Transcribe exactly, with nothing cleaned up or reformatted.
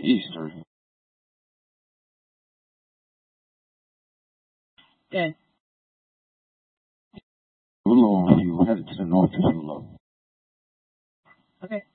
Easter. Good. Too low, you headed to the north is too low. Okay.